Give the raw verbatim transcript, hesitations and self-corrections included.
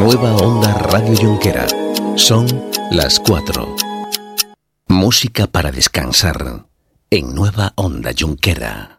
Nueva Onda Radio Jonquera. Son las cuatro. Música para descansar en Nueva Onda Jonquera.